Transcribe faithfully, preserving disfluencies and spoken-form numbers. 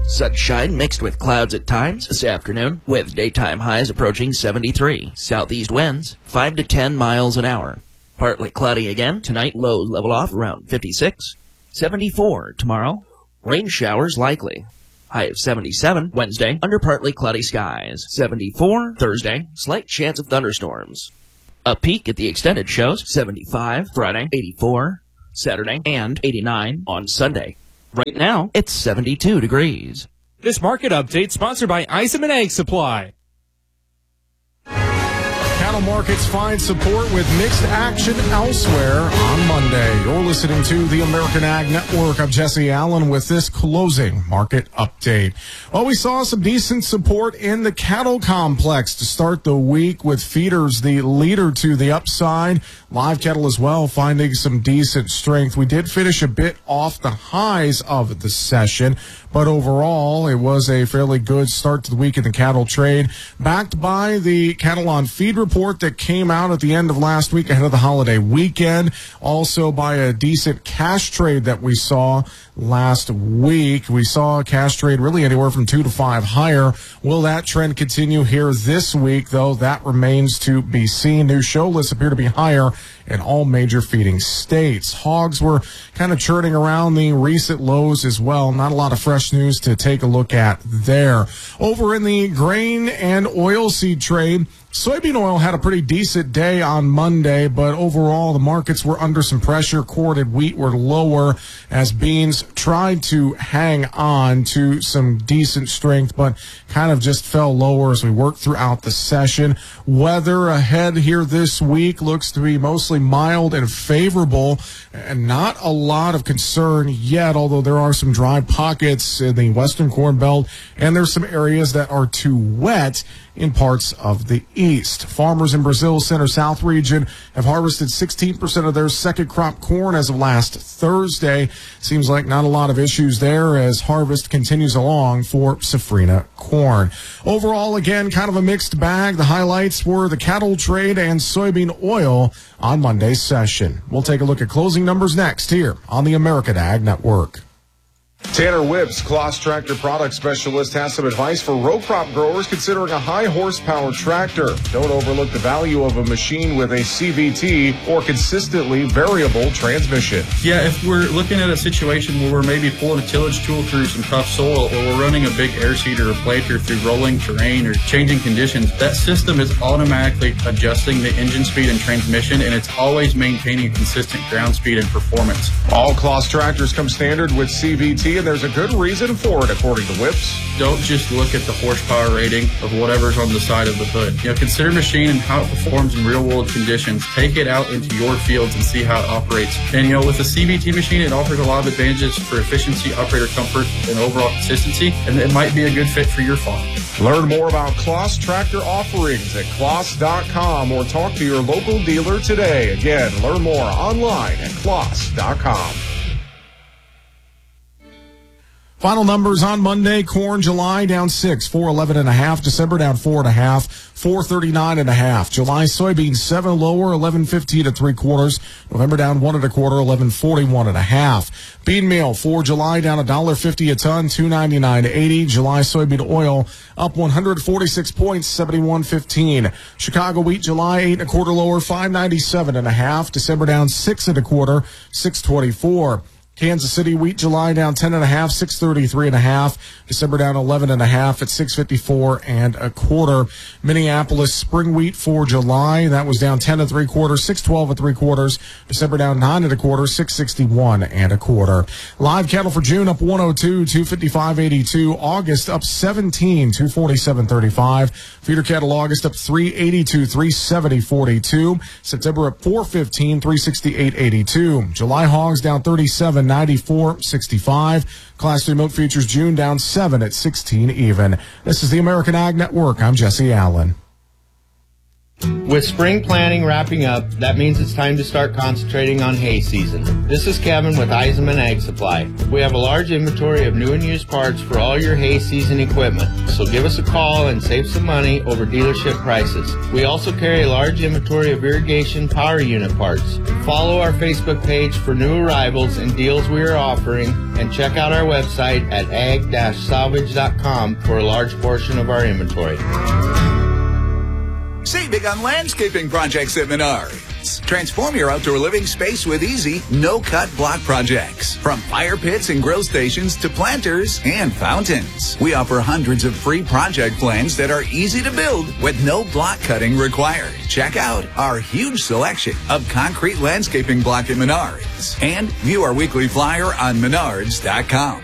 Sunshine mixed with clouds at times this afternoon, with daytime highs approaching seventy-three. Southeast winds, five to ten miles an hour. Partly cloudy again tonight, lows level off around fifty-six. seventy-four tomorrow, rain showers likely. High of seventy-seven Wednesday, under partly cloudy skies. seventy-four Thursday, slight chance of thunderstorms. A peak at the extended shows, seventy-five Friday, eighty-four Saturday, and eighty-nine on Sunday. Right now, it's seventy-two degrees. This market update sponsored by Iseman Egg Supply. Cattle markets find support with mixed action elsewhere on Monday. You're listening to the American Ag Network. I'm Jesse Allen with this closing market update. Well, we saw some decent support in the cattle complex to start the week, with feeders the leader to the upside. Live cattle as well finding some decent strength. We did finish a bit off the highs of the session, but overall it was a fairly good start to the week in the cattle trade, backed by the cattle on feed report that came out at the end of last week ahead of the holiday weekend. Also by a decent cash trade that we saw last week. We saw a cash trade really anywhere from two to five higher. Will that trend continue here this week, though? That remains to be seen. New show lists appear to be higher in all major feeding states. Hogs were kind of churning around the recent lows as well. Not a lot of fresh news to take a look at there. Over in the grain and oilseed trade, soybean oil had a pretty decent day on Monday, but overall the markets were under some pressure. Corn and wheat were lower as beans tried to hang on to some decent strength, but kind of just fell lower as we worked throughout the session. Weather ahead here this week looks to be mostly mild and favorable, and not a lot of concern yet, although there are some dry pockets in the western corn belt, and there's some areas that are too wet in parts of the east. Farmers in Brazil's center-south region have harvested sixteen percent of their second crop corn as of last Thursday. Seems like not a lot of issues there as harvest continues along for safrinha corn. Overall, again, kind of a mixed bag. The highlights were the cattle trade and soybean oil on Monday's session. We'll take a look at closing numbers next here on the American Ag Network. Tanner Whips, Kloss Tractor Product Specialist, has some advice for row crop growers considering a high horsepower tractor. Don't overlook the value of a machine with a C V T or consistently variable transmission. Yeah, if we're looking at a situation where we're maybe pulling a tillage tool through some tough soil, or we're running a big air seeder or planter through rolling terrain or changing conditions, that system is automatically adjusting the engine speed and transmission, and it's always maintaining consistent ground speed and performance. All Kloss tractors come standard with C V T, and there's a good reason for it, according to Whips. Don't just look at the horsepower rating of whatever's on the side of the hood. You know, consider machine and how it performs in real-world conditions. Take it out into your fields and see how it operates. And, you know, with the C V T machine, it offers a lot of advantages for efficiency, operator comfort, and overall consistency, and it might be a good fit for your farm. Learn more about Kloss tractor offerings at kloss dot com or talk to your local dealer today. Again, learn more online at kloss dot com. Final numbers on Monday: corn July down six, four eleven and a half. December down four and a half, four thirty nine and a half. July soybeans seven lower, eleven fifteen and three quarters. November down one and a quarter, eleven forty one and a half. Bean meal for July down a dollar fifty a ton, two ninety nine eighty. July soybean oil up one hundred forty six points, seventy one fifteen. Chicago wheat July eight and a quarter lower, five ninety seven and a half. December down six and a quarter, six twenty four. Kansas City wheat July down ten and a half, six thirty-three and a half. December down eleven and a half at six fifty-four and a quarter. Minneapolis spring wheat for July, that was down ten and three quarters, six twelve and three quarters. December down nine and a quarter, six sixty-one and a quarter. Live cattle for June up one oh two, two fifty-five eighty-two. August up seventeen, two forty-seven thirty-five. Feeder cattle August up three eighty-two, three seventy forty-two. September up four fifteen, three sixty-eight eighty-two. July hogs down thirty-seven, ninety-four sixty-five. Class three milk futures June down seven at sixteen even. This is the American Ag Network. I'm Jesse Allen. With spring planting wrapping up, that means it's time to start concentrating on hay season. This is Kevin with Eisenman Ag Supply. We have a large inventory of new and used parts for all your hay season equipment, so give us a call and save some money over dealership prices. We also carry a large inventory of irrigation power unit parts. Follow our Facebook page for new arrivals and deals we are offering, and check out our website at ag dash salvage dot com for a large portion of our inventory. Save big on landscaping projects at Menards. Transform your outdoor living space with easy, no-cut block projects. From fire pits and grill stations to planters and fountains. We offer hundreds of free project plans that are easy to build with no block cutting required. Check out our huge selection of concrete landscaping block at Menards. And view our weekly flyer on menards dot com.